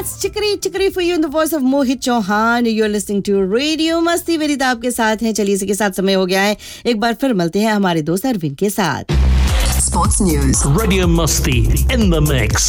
That's Chikri Chikri for you in the voice of Mohit Chauhan. You're listening to Radio Masti. वेरिता आपके साथ हैं. चलिए इसी के साथ समय हो गया है. एक बार फिर मिलते हैं हमारे दोस्त अरविंद के साथ. Sports News. Radio Masti in the mix.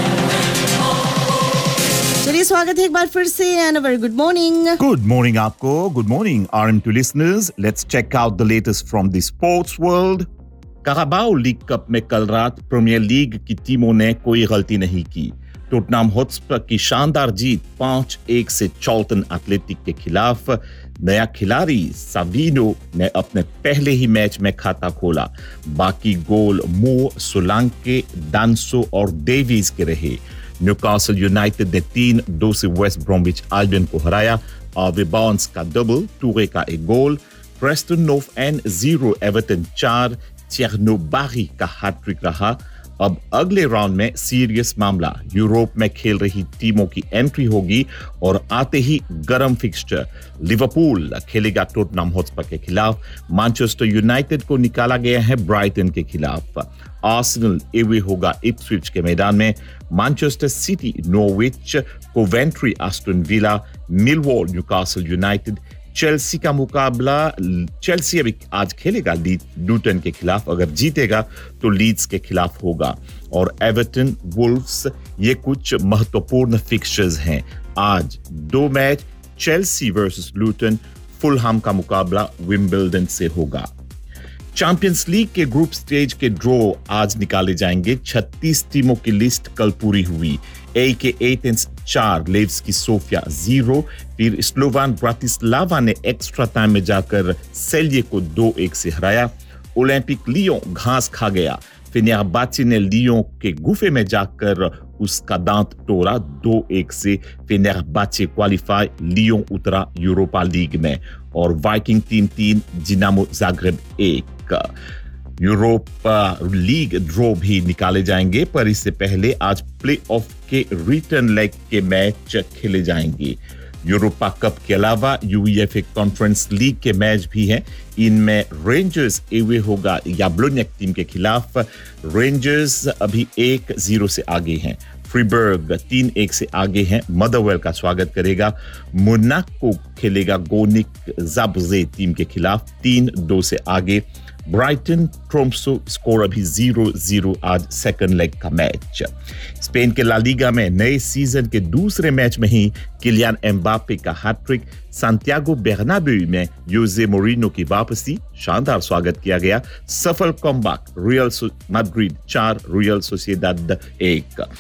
चलिए स्वागत है एक बार फिर से and a very good morning. Good morning आपको. Good morning RM2 listeners. Let's check out the latest from the sports world. Carabao League Cup में कल रात प्रीमियर लीग की टीमों ने कोई गलती नहीं की. टोटनहम हॉटस्पर की शानदार जीत 5-1 से चार्ल्टन एथलेटिक के खिलाफ. नया खिलाड़ी साविनो ने अपने पहले ही मैच में खाता खोला. बाकी गोल मो, सोलांके, डांसो और डेविस के रहे. न्यूकासल यूनाइटेड ने 3-2 से वेस्ट ब्रोमविच एल्बियन को हराया. आर्वी बार्न्स का डबल, टूरे का एक गोल. Preston north and 0, Everton 4. थियर्नो बारी का हैट्रिक रहा. अब अगले राउंड में सीरियस मामला. यूरोप में खेल रही टीमों की एंट्री होगी और आते ही गरम फिक्सचर. लिवरपूल खेलेगा टोटनहम हॉटस्पर के खिलाफ. मैनचेस्टर यूनाइटेड को निकाला गया है ब्राइटन के खिलाफ. आर्सेनल एवे होगा इप्सविच के मैदान में. Manchester city Norwich, Coventry Aston villa, Millwall Newcastle United. Chelsea का मुकाबला, चेल्सी अभी आज खेलेगा लूटन के खिलाफ. अगर जीतेगा तो लीड्स के खिलाफ होगा. और एवर्टन वुल्व्स, ये कुछ महत्वपूर्ण फिक्सचर्स हैं. आज 2 match, Chelsea versus Lutan. Fulham का मुकाबला विंबलडन से होगा. चैंपियंस लीग के ग्रुप स्टेज के ड्रॉ आज निकाले जाएंगे. 36 टीमों की लिस्ट कल पूरी हुई. ए के एथेंस 4, लेव्स्की सोफिया 0. फिर स्लोवान ब्रातिस्लावा ने एक्स्ट्रा टाइम में जाकर सेल्ये को 2-1 से हराया. ओलंपिक लियोन घास खा गया. फेनेरबाचे ने लियोन के गुफे में जाकर उसका दांत तोड़ा 2-1 से. फेनेरबाचे क्वालिफाई, लियोन उतरा यूरोपा लीग में. और Viking team 3, जिनामो Zagreb 1. Europa league draw भी निकाले जाएंगे, पर इससे पहले आज प्ले ऑफ के रिटर्न लेग के मैच खेले जाएंगे. यूरोपा कप के अलावा यूईएफए कॉन्फ्रेंस लीग के मैच भी हैं. इनमें रेंजर्स एवे होगा याब्लोनिक टीम के खिलाफ. रेंजर्स अभी 1-0 से आगे हैं. फ्रीबर्ग 3-1 से आगे हैं. मदरवेल का स्वागत करेगा. मोनाको खेलेगा गोनिक जाब्जे टीम के खिलाफ. 3-2 से आगे. ब्राइटन ट्रोम्सो स्कोर अभी 0-0 आज सेकंड लेग का मैच. स्पेन के ला लीगा में नए सीजन के दूसरे मैच में ही किलियन एम्बापे का हैट्रिक. सांतियागो बेर्नाब्यू में योजे मोरिनो की वापसी, शानदार स्वागत किया गया. सफल comeback. Real Madrid 4, real Sociedad 1.